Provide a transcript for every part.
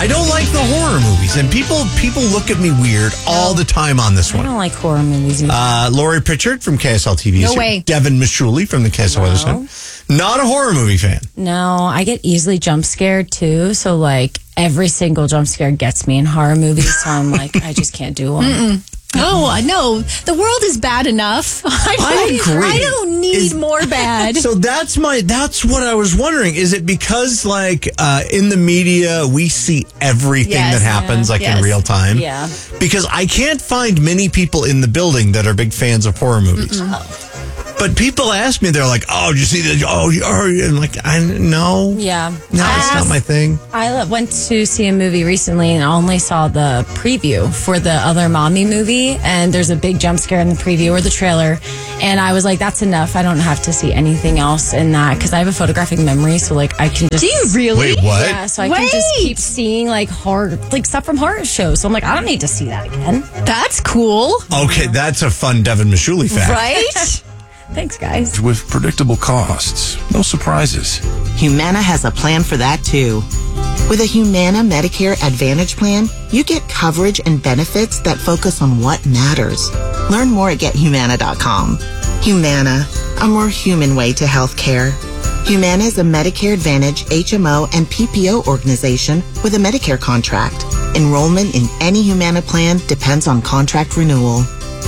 don't like the horror movies, and people look at me weird all the time on this I one. don't like horror movies either. Lori Pritchard from KSL TV. No way. Devin Mishuli from the KSL Weather Center. Not a horror movie fan. No, I get easily jump scared too. So like every single jump scare gets me in horror movies. So I'm like, I just can't do one. Oh, no. The world is bad enough. I agree. I don't need more bad. So that's what I was wondering. Is it because like in the media we see everything that happens in real time? Yeah. Because I can't find many people in the building that are big fans of horror movies. But people ask me, they're like, "Oh, did you see that? Oh, I'm like, no, Yeah. no, it's not my thing." I went to see a movie recently and only saw the preview for the other Mommy movie. And there's a big jump scare in the preview or the trailer. And I was like, that's enough. I don't have to see anything else in that because I have a photographic memory. So like I can just... Do you really? Wait, what? Yeah, so I can just keep seeing like horror, like stuff from horror shows. So I'm like, I don't need to see that again. That's cool. Okay, that's a fun Devin Mishuli fact. Right? Thanks, guys. With predictable costs, no surprises. Humana has a plan for that too. With a Humana Medicare Advantage plan, you get coverage and benefits that focus on what matters. Learn more at GetHumana.com. Humana, a more human way to healthcare. Humana is a Medicare Advantage, HMO, and PPO organization with a Medicare contract. Enrollment in any Humana plan depends on contract renewal.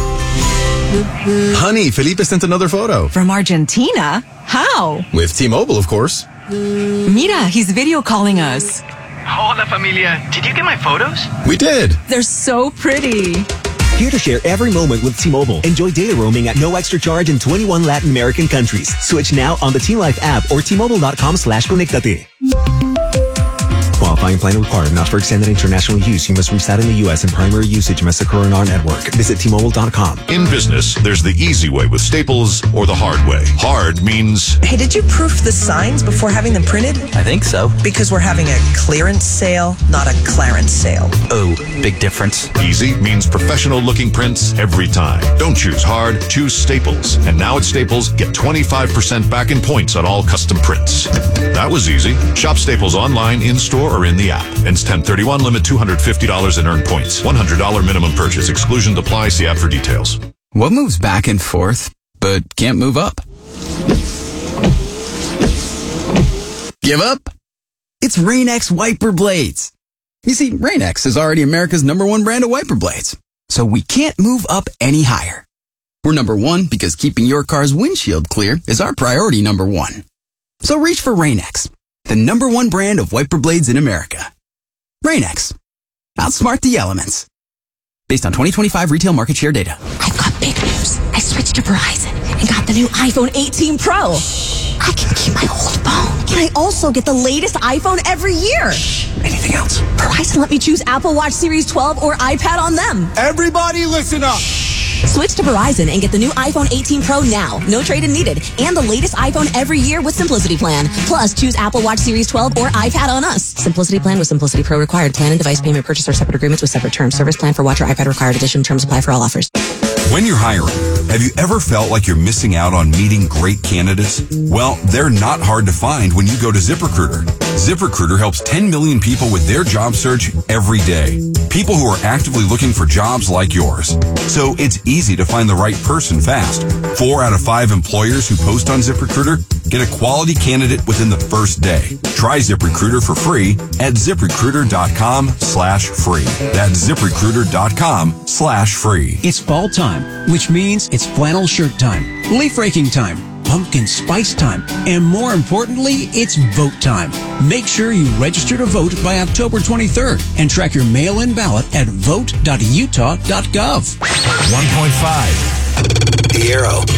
Honey, Felipe sent another photo. From Argentina? How? With T-Mobile, of course. Mira, he's video calling us. Hola, familia. Did you get my photos? We did. They're so pretty. Here to share every moment with T-Mobile. Enjoy data roaming at no extra charge in 21 Latin American countries. Switch now on the T-Life app or T-Mobile.com/conectate. Qualifying plan required. Not for extended international use. You must reside in the U.S. and primary usage must occur in our network. Visit T-Mobile.com. In business, there's the easy way with Staples or the hard way. Hard means... Hey, did you proof the signs before having them printed? I think so. Because we're having a clearance sale, not a clarence sale. Oh, big difference. Easy means professional-looking prints every time. Don't choose hard, choose Staples. And now at Staples, get 25% back in points on all custom prints. That was easy. Shop Staples online, in-store, or in the app. Ends 10/31, limit $250 and earn points. $100 minimum purchase. Exclusions apply. See app for details. What moves back and forth, but can't move up? Give up? It's Rain-X wiper blades. You see, Rain-X is already America's #1 brand of wiper blades, so we can't move up any higher. We're #1 because keeping your car's windshield clear is our priority #1. So reach for Rain-X, the #1 brand of wiper blades in America. Rain-X. Outsmart the elements. Based on 2025 retail market share data. I've got big news. I switched to Verizon and got the new iPhone 18 Pro. I can keep my old phone. And I also get the latest iPhone every year. Anything else? Verizon let me choose Apple Watch Series 12 or iPad on them. Everybody listen up. Switch to Verizon and get the new iPhone 18 Pro now. No trade-in needed. And the latest iPhone every year with Simplicity Plan. Plus, choose Apple Watch Series 12 or iPad on us. Simplicity Plan with Simplicity Pro required. Plan and device payment purchase or separate agreements with separate terms. Service plan for watch or iPad required. Addition terms apply for all offers. When you're hiring, have you ever felt like you're missing out on meeting great candidates? Well, they're not hard to find when you go to ZipRecruiter. ZipRecruiter helps 10 million people with their job search every day. People who are actively looking for jobs like yours. So it's easy to find the right person fast. 4 out of 5 employers who post on ZipRecruiter get a quality candidate within the first day. Try ZipRecruiter for free at ZipRecruiter.com/free. That's ZipRecruiter.com/free. It's fall time, which means it's flannel shirt time, leaf raking time, pumpkin spice time, and more importantly, it's vote time. Make sure you register to vote by October 23rd and track your mail-in ballot at vote.utah.gov. 1.5. The Arrow.